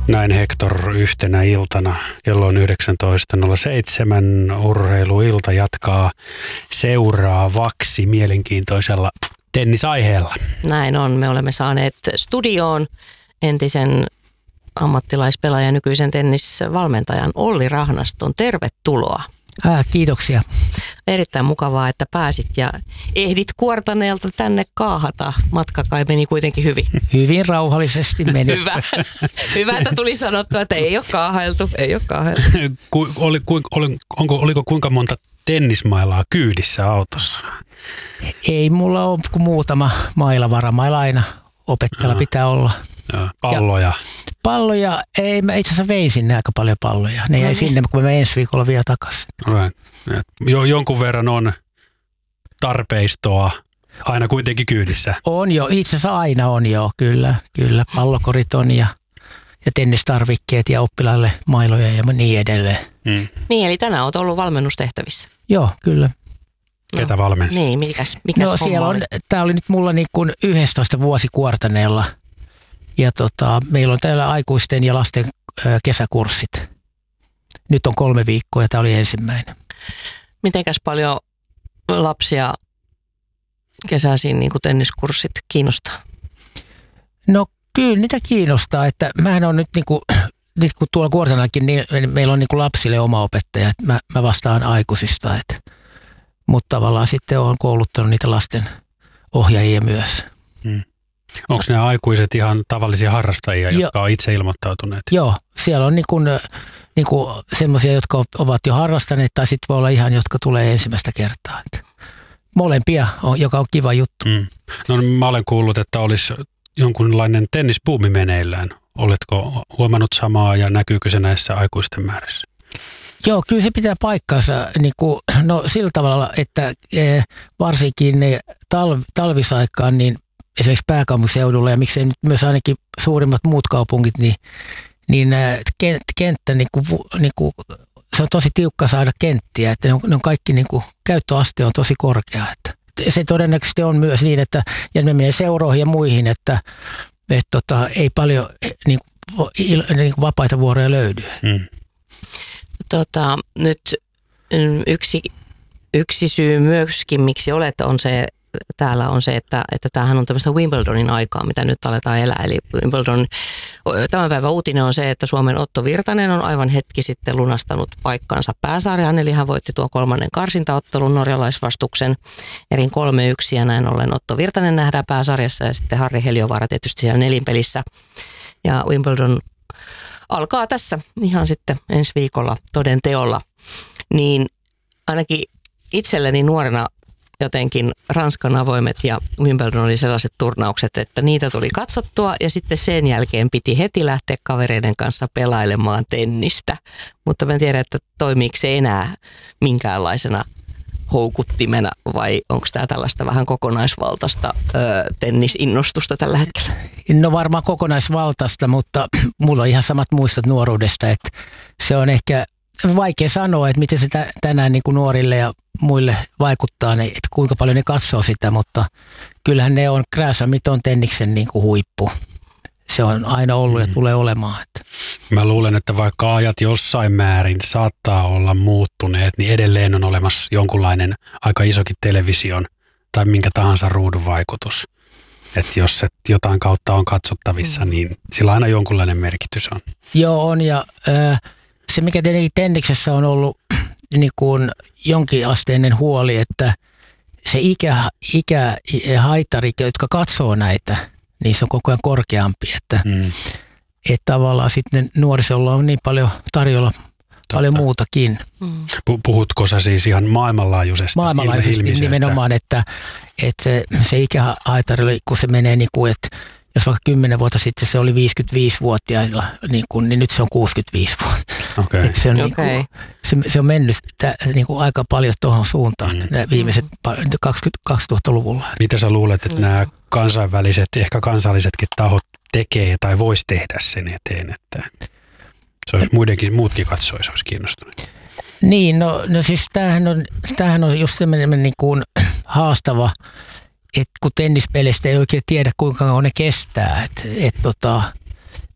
Näin Hector yhtenä iltana. Kello on 19.07. Urheiluilta jatkaa seuraavaksi mielenkiintoisella tennisaiheella. Näin on. Me olemme saaneet studioon entisen ammattilaispelaajan, nykyisen tennisvalmentajan Olli Rahnaston. Tervetuloa. Kiitoksia. Erittäin mukavaa, että pääsit ja ehdit Kuortaneelta tänne kaahata. Matka kai meni kuitenkin hyvin. Hyvin rauhallisesti meni. Hyvä. Hyvä, että tuli sanottua, että ei ole kaahailtu. Oliko kuinka monta tennismailaa kyydissä autossa? Ei mulla ole kuin muutama maila, varamailla aina opettajalla pitää olla. Palloja. Palloja, ei, mä itse asiassa vein sinne aika paljon palloja. Ne jäi sinne, kun mä ensi viikolla vielä takaisin. Right. Jonkun verran on tarpeistoa aina kuitenkin kyydissä. On jo, itse asiassa aina on jo, kyllä. Pallokorit on ja tennistarvikkeet ja oppilaille mailoja ja niin edelleen. Niin, eli tänään olet ollut valmennustehtävissä. Joo, kyllä. Ketä valmensi? Niin, mikäs siellä on, tää oli nyt mulla niin kuin 11 vuosi Kuortaneella. Ja meillä on täällä aikuisten ja lasten kesäkurssit. Nyt on 3 viikkoa ja tämä oli ensimmäinen. Mitenkäs paljon lapsia kesäisiin niin kuin tenniskurssit kiinnostaa? No kyllä niitä kiinnostaa, että mähän on nyt niin kuin tuolla Kuortaneellakin, niin meillä on niin kuin lapsille oma opettaja, että mä vastaan aikuisista. Mutta tavallaan sitten olen kouluttanut niitä lasten ohjaajia myös. Onko ne aikuiset ihan tavallisia harrastajia, jotka on itse ilmoittautuneet? Joo, siellä on niin kuin semmoisia, jotka ovat jo harrastaneet, tai sitten voi olla ihan, jotka tulee ensimmäistä kertaa. Molempia, joka on kiva juttu. No mä olen kuullut, että olisi jonkunlainen tennisbuumi meneillään. Oletko huomannut samaa ja näkyykö se näissä aikuisten määrissä? Joo, kyllä se pitää paikkaansa sillä tavalla, että varsinkin talvisaikaan, niin esimerkiksi pääkaupunkiseudulla ja miksei nyt myös ainakin suurimmat muut kaupungit, niin kenttä, se on tosi tiukka saada kenttiä, että ne on kaikki käyttöaste on tosi korkea. Että se todennäköisesti on myös niin, että ja ne menee seuroihin ja muihin, että ei paljon vapaita vuoroja löydy. Nyt yksi syy myöskin, miksi olet, täällä on se, että tämähän on tämmöistä Wimbledonin aikaa, mitä nyt aletaan elää. Eli Wimbledon, tämän päivän uutinen on se, että Suomen Otto Virtanen on aivan hetki sitten lunastanut paikkansa pääsarjaan, eli hän voitti tuon 3. karsintaottelun norjalaisvastuksen erin 3-1, ja näin ollen Otto Virtanen nähdään pääsarjassa, ja sitten Harri Heliövaara tietysti siellä nelinpelissä. Ja Wimbledon alkaa tässä ihan sitten ensi viikolla toden teolla, niin ainakin itselleni nuorena jotenkin Ranskan avoimet ja Wimbledon oli sellaiset turnaukset, että niitä tuli katsottua ja sitten sen jälkeen piti heti lähteä kavereiden kanssa pelailemaan tennistä. Mutta mä en tiedä, että toimiiko se enää minkäänlaisena houkuttimena vai onko tämä tällaista vähän kokonaisvaltaista tennisinnostusta tällä hetkellä? No varmaan kokonaisvaltaista, mutta mulla on ihan samat muistot nuoruudesta, että se on ehkä vaikea sanoa, että miten se tänään niin kuin nuorille ja muille vaikuttaa, että kuinka paljon ne katsoo sitä, mutta kyllähän ne on Gränsamit on tenniksen niin kuin huippu. Se on aina ollut ja tulee olemaan. Mä luulen, että vaikka ajat jossain määrin saattaa olla muuttuneet, niin edelleen on olemassa jonkunlainen aika isokin television tai minkä tahansa ruudun vaikutus. Että jos se jotain kautta on katsottavissa, niin sillä aina jonkunlainen merkitys on. Joo, on ja se mikä tietenkin tenniksessä on ollut niin kuin jonkinasteinen huoli, että se ikähaitari, jotka katsoo näitä, niin se on koko ajan korkeampi, että tavallaan sitten nuorisolla on niin paljon tarjolla paljon muutakin. Puhutko sä siis ihan maailmanlaajuisesti? Maailmanlaajuisesti nimenomaan, että se ikähaitari, kun se menee niin kuin, että jos vaikka 10 vuotta sitten se oli 55-vuotiailla, niin nyt se on 65 vuotta. Okay. Se on, se on mennyt niin kuin aika paljon tuohon suuntaan viimeiset 2000-luvulla. Mitä sä luulet, että nämä kansainväliset, ehkä kansallisetkin tahot tekee tai vois tehdä sen eteen, että se olisi muutkin katsoisi, olisi kiinnostunut? Niin, no siis tämähän on just semmoinen niin kuin haastava, että kun tennispeleistä ei oikein tiedä, kuinka kauan ne kestää.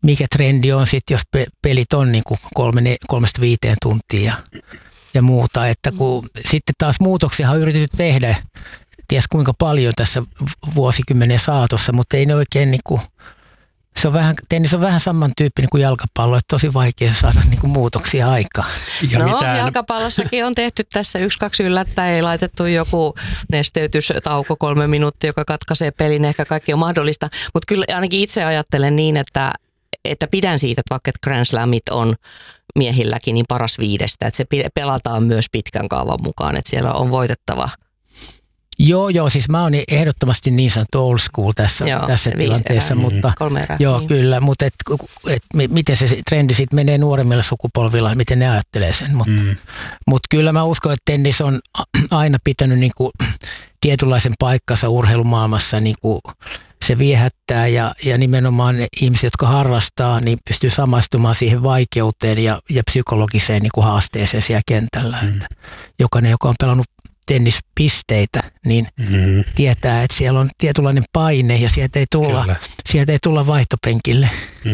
mikä trendi on sitten, jos pelit on niin kuin 3-5 tuntia ja muuta. Että kun sitten taas muutoksia on yritetty tehdä, ties kuinka paljon tässä vuosikymmenen saatossa, mutta ei ne oikein niin kuin, tennis on vähän samantyyppinen kuin jalkapallo, että tosi vaikea saada niin kuin muutoksia aikaan. Jalkapallossakin on tehty tässä 1-2 yllättäen, ei laitettu joku nesteytystauko 3 minuuttia, joka katkaisee pelin, ehkä kaikki on mahdollista, mutta kyllä ainakin itse ajattelen niin, että pidän siitä, että vaikka Grand Slamit on miehilläkin niin paras 5, että se pelataan myös pitkän kaavan mukaan, että siellä on voitettava. Joo, siis mä oon ehdottomasti niin sanottu old school tässä tilanteessa, mutta 3 erää. Joo, kyllä, mutta miten se trendi sitten menee nuoremmille sukupolvilla, miten ne ajattelee sen, mutta kyllä mä uskon, että tennis on aina pitänyt niinku tietynlaisen paikkansa urheilumaailmassa, niinku se viehättää ja nimenomaan ne ihmiset, jotka harrastaa, niin pystyy samaistumaan siihen vaikeuteen ja psykologiseen niinku haasteeseen siellä kentällä. Että jokainen, joka on pelannut tennispisteitä, niin tietää, että siellä on tietynlainen paine ja sieltä ei tulla vaihtopenkille.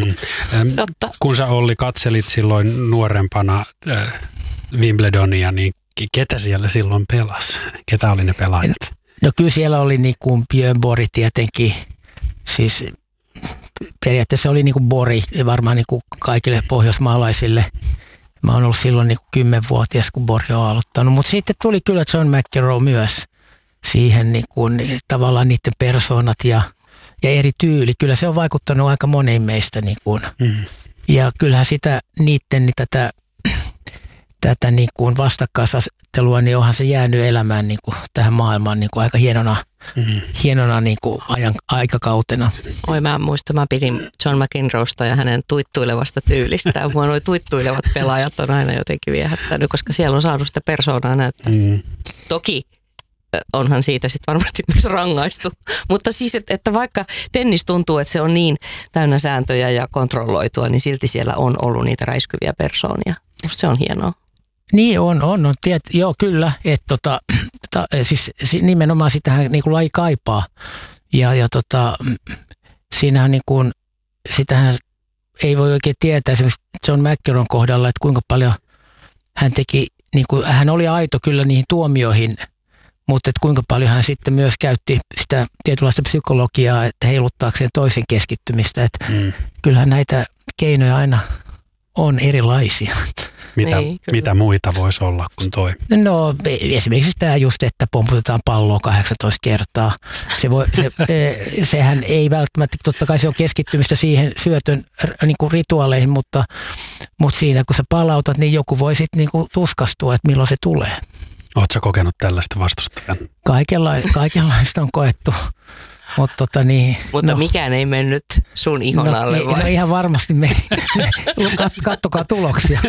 Kun sä Olli katselit silloin nuorempana Wimbledonia, niin ketä siellä silloin pelasi? Ketä oli ne pelaajat? No kyllä siellä oli niin kuin Björn Borg tietenkin, siis periaatteessa oli niin kuin Borg varmaan niin kuin kaikille pohjoismaalaisille. Mä oon ollut silloin niin kuin 10-vuotias, kun Borg on aloittanut, mutta sitten tuli kyllä John McEnroe myös siihen niin kuin, tavallaan niiden persoonat ja eri tyyli. Kyllä se on vaikuttanut aika moneen meistä. Niin kuin. Ja kyllähän sitä niiden tätä niin kuin vastakkaisasettelua, niin onhan se jäänyt elämään niin kuin tähän maailmaan niin kuin aika hienona niin kuin aikakautena. Oi, mä muistan, mä pidin John McEnroesta ja hänen tuittuilevasta tyylistään. Mua nuo tuittuilevat pelaajat on aina jotenkin viehättänyt, koska siellä on saanut sitä persoonaa näyttää. Toki onhan siitä sitten varmasti myös rangaistu. Mutta siis, että vaikka tennis tuntuu, että se on niin täynnä sääntöjä ja kontrolloitua, niin silti siellä on ollut niitä räiskyviä persoonia. Musta se on hienoa. Niin on. Joo, kyllä. Siis nimenomaan sitähän niin kuin laji kaipaa. Ja siinähän niin kuin, sitähän ei voi oikein tietää esimerkiksi John McEnroen kohdalla, että kuinka paljon hän teki, niin kuin, hän oli aito kyllä niihin tuomioihin, mutta että kuinka paljon hän sitten myös käytti sitä tietynlaista psykologiaa, että heiluttaakseen toisen keskittymistä. Että kyllähän näitä keinoja aina on erilaisia. Mitä muita voisi olla kuin toi? No esimerkiksi tämä just, että pomputetaan palloa 18 kertaa. Sehän ei välttämättä, totta kai se on keskittymistä siihen syötön niin kuin rituaaleihin, mutta siinä kun sä palautat, niin joku voi sitten niin kuin tuskastua, että milloin se tulee. Oletko sä kokenut tällaista vastustajan? Kaikenlaista on koettu. Mutta mikään ei mennyt sun ihon alle vai? No ihan varmasti meni. Kattokaa tuloksia.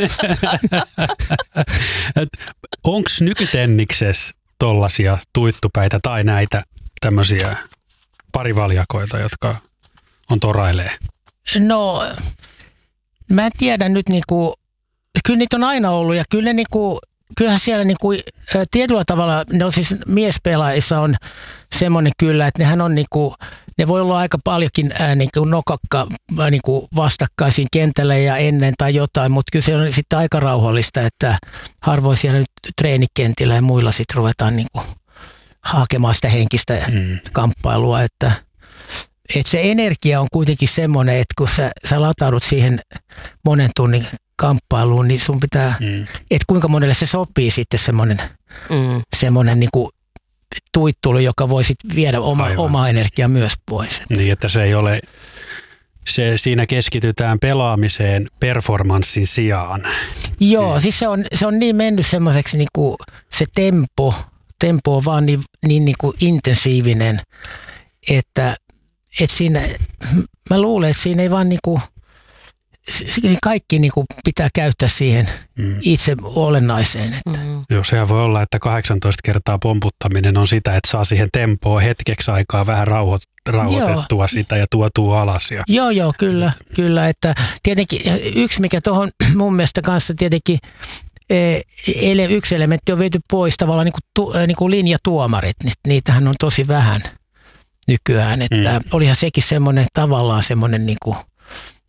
Onko nykytenniksessä tollaisia tuittupäitä tai näitä tämmöisiä parivaljakoita, jotka on torailee? No, mä en tiedä nyt niinku, kyllä niitä on aina ollut ja kyllä ne niinku, kyllähän siellä niinku, tietyllä tavalla, no siis miespelaajissa on semmoinen kyllä, että nehän on niinku, ne voi olla aika paljonkin niinku nokakka niinku vastakkaisiin kentällä ja ennen tai jotain, mutta kyllä se on sitten aika rauhallista, että harvoin siellä nyt treenikentillä ja muilla sitten ruvetaan niinku hakemaan sitä henkistä kamppailua, että se energia on kuitenkin semmoinen, että kun sä lataudut siihen monen tunnin kamppailuun, niin sun pitää, että kuinka monelle se sopii sitten semmoinen niinku tuittulu, joka voi sitten viedä omaa energiaa myös pois. Niin, että se ei ole, siinä keskitytään pelaamiseen performanssin sijaan. Joo, siis se on niin mennyt semmoiseksi niinku se tempo on vaan niin kuin intensiivinen, että siinä, mä luulen, että siinä ei vaan niinku, kaikki niinku pitää käyttää siihen itse olennaiseen. Että. Joo, sehän voi olla, että 18 kertaa pomputtaminen on sitä, että saa siihen tempoon hetkeksi aikaa vähän rauhoitettua sitä ja tuotua alas. Joo, kyllä, että tietenkin yksi mikä tuohon mun mielestä kanssa tietenkin yksi elementti on viety pois tavallaan niin linjatuomarit, niitähän on tosi vähän nykyään, että olihan sekin semmoinen tavallaan semmoinen niin kuin,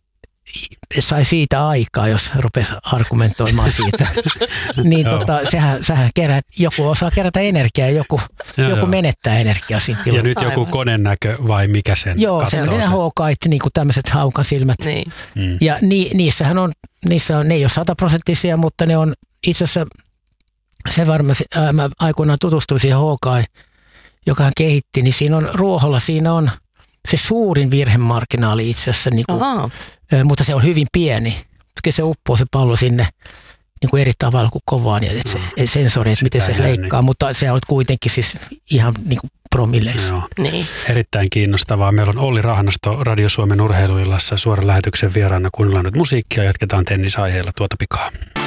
sai siitä aikaa, jos rupesi argumentoimaan siitä. Niin sähän kerät, joku osaa kerätä energiaa ja joku menettää energiaa siinä ja nyt joku konenäkö vai mikä sen Joo, sellainen Hawkeye, niin kuin tämmöiset haukasilmät. Niin. Ja niissähän on, ne ei ole 100%, mutta ne on itse asiassa, se varmasti, mä aikoinaan tutustuin siihen Hawkeye, joka hän kehitti, niin siinä on ruoholla, siinä on se suurin virhemarginaali itse asiassa, niin kuin, mutta se on hyvin pieni. Se uppoo se pallo sinne niin kuin eri tavalla kuin kovaan, ja se sensori, että miten se leikkaa, mutta se on kuitenkin siis ihan niin kuin promilleissa. Niin. Erittäin kiinnostavaa. Meillä on Olli Rahnasto Radio Suomen urheiluillassa suoran lähetyksen vieraana. Kuunnellaan nyt musiikkia ja jatketaan tennisaiheella tuota pikaa.